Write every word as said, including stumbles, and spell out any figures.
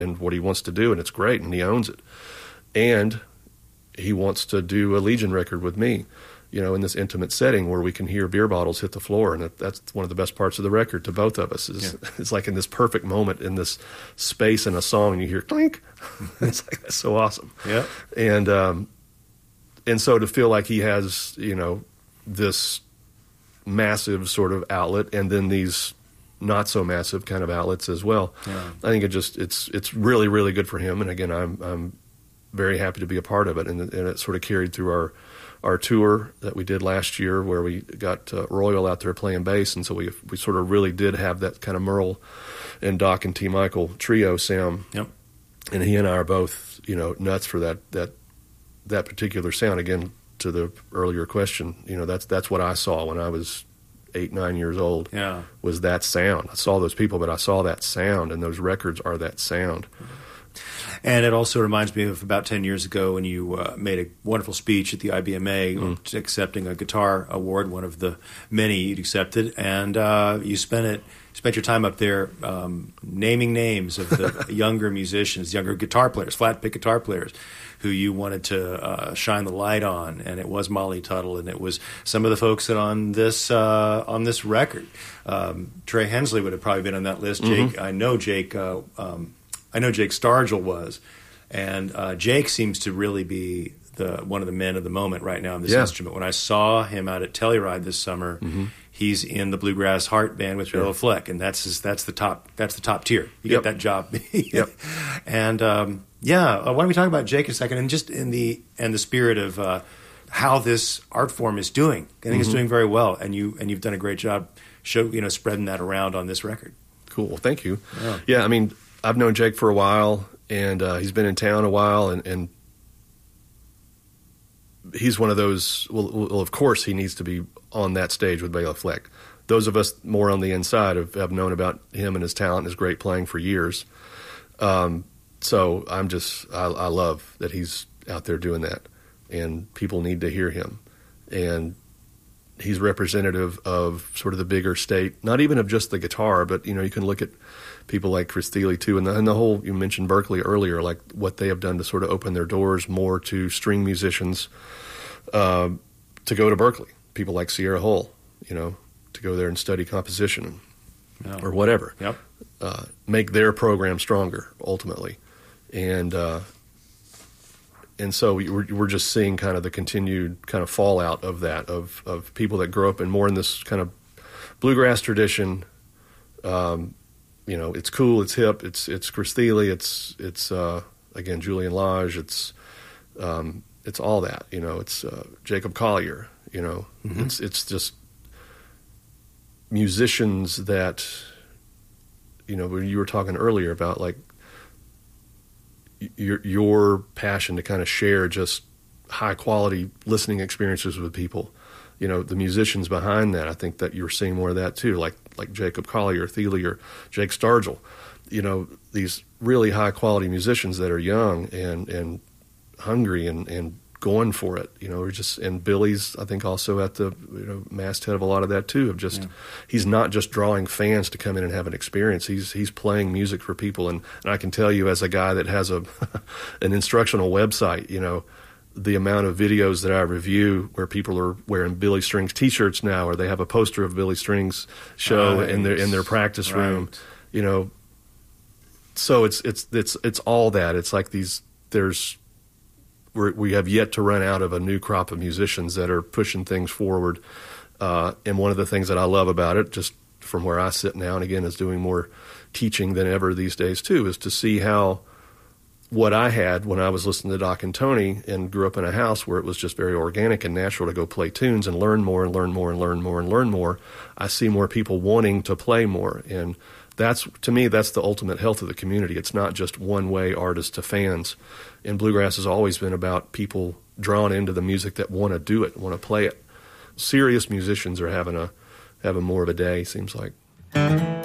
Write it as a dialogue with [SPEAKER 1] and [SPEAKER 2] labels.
[SPEAKER 1] and what he wants to do, and it's great, and he owns it. And he wants to do a Legion record with me, you know, in this intimate setting where we can hear beer bottles hit the floor, and that, that's one of the best parts of the record to both of us. Is yeah. It's like in this perfect moment in this space in a song, and you hear clink. It's like, that's so awesome.
[SPEAKER 2] Yeah,
[SPEAKER 1] and um, and so to feel like he has, you know, this massive sort of outlet, and then these not so massive kind of outlets as well.
[SPEAKER 2] Yeah.
[SPEAKER 1] I think it just it's it's really really good for him. And again, I'm I'm very happy to be a part of it, and, and it sort of carried through our our tour that we did last year, where we got uh, Royal out there playing bass, and so we we sort of really did have that kind of Merle and Doc and T. Michael trio sound.
[SPEAKER 2] Yep.
[SPEAKER 1] And he and I are both, you know, nuts for that that that particular sound. Again, to the earlier question, you know, that's that's what I saw when I was eight, nine years old.
[SPEAKER 2] Yeah.
[SPEAKER 1] Was that sound. I saw those people, but I saw that sound, and those records are that sound.
[SPEAKER 2] And it also reminds me of about ten years ago when you uh, made a wonderful speech at the I B M A mm. accepting a guitar award, one of the many you'd accepted, and uh, you spent it spent your time up there um, naming names of the younger musicians, younger guitar players, flat pick guitar players, who you wanted to uh, shine the light on, and it was Molly Tuttle, and it was some of the folks that on this uh, on this record. Um, Trey Hensley would have probably been on that list.
[SPEAKER 1] Mm-hmm.
[SPEAKER 2] Jake, I know Jake. Uh, um, I know Jake Stargell was, and uh, Jake seems to really be the one of the men of the moment right now in this
[SPEAKER 1] yeah.
[SPEAKER 2] instrument. When I saw him out at Telluride this summer, mm-hmm. he's in the Bluegrass Heart Band with
[SPEAKER 1] sure.
[SPEAKER 2] Bela Fleck, and that's his, that's the top that's the top tier. You
[SPEAKER 1] yep.
[SPEAKER 2] get that job.
[SPEAKER 1] Yep.
[SPEAKER 2] And um, yeah, uh, why don't we talk about Jake a second, and just in the and the spirit of uh, how this art form is doing. I think mm-hmm. it's doing very well, and you and you've done a great job, show you know spreading that around on this record.
[SPEAKER 1] Cool, thank you.
[SPEAKER 2] Yeah,
[SPEAKER 1] yeah I mean. I've known Jake for a while, and uh, he's been in town a while, and, and he's one of those, well, well, of course he needs to be on that stage with Bela Fleck. Those of us more on the inside have, have known about him and his talent and his great playing for years. Um, so I'm just, I, I love that he's out there doing that, and people need to hear him. And he's representative of sort of the bigger state, not even of just the guitar, but, you know, you can look at people like Chris Thile too, and the, and the whole, you mentioned Berklee earlier, like what they have done to sort of open their doors more to string musicians uh, to go to Berklee. People like Sierra Hull, you know, to go there and study composition
[SPEAKER 2] yeah.
[SPEAKER 1] or whatever.
[SPEAKER 2] Yep.
[SPEAKER 1] Uh, make their program stronger ultimately, and uh, and so we're we're just seeing kind of the continued kind of fallout of that of of people that grow up in more in this kind of bluegrass tradition. Um, You know, it's cool, it's hip, it's it's Chris Thile, it's it's uh, again Julian Lage, it's um, it's all that. You know, it's uh, Jacob Collier. You know, mm-hmm. it's it's just musicians that, you know, you were talking earlier about like your your passion to kind of share just high quality listening experiences with people. You know, the musicians behind that, I think that you're seeing more of that too, like like Jacob Collier, Thile, or Jake Stargell. You know, these really high-quality musicians that are young and, and hungry and, and going for it. You know, we're just and Billy's, I think, also at the you know masthead of a lot of that too. Of just, yeah. he's not just drawing fans to come in and have an experience. He's he's playing music for people, and, and I can tell you as a guy that has a an instructional website, you know, the amount of videos that I review where people are wearing Billy Strings T-shirts now, or they have a poster of Billy Strings show right. in their in their practice
[SPEAKER 2] right.
[SPEAKER 1] room, you know. So it's it's it's it's all that. It's like these. There's we're, we have yet to run out of a new crop of musicians that are pushing things forward. Uh, and one of the things that I love about it, just from where I sit now, and again, is doing more teaching than ever these days too, is to see how. What I had when I was listening to Doc and Tony and grew up in a house where it was just very organic and natural to go play tunes and learn more and learn more and learn more and learn more, I see more people wanting to play more. And that's, to me, that's the ultimate health of the community. It's not just one-way artists to fans. And bluegrass has always been about people drawn into the music that want to do it, want to play it. Serious musicians are having a having more of a day, seems like.